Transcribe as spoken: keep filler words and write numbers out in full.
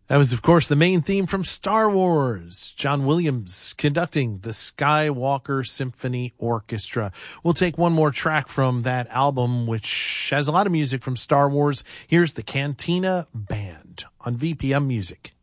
That was, of course, the main theme from Star Wars. John Williams conducting the Skywalker Symphony Orchestra. We'll take one more track from that album, which has a lot of music from Star Wars. Here's the Cantina Band on V P M Music.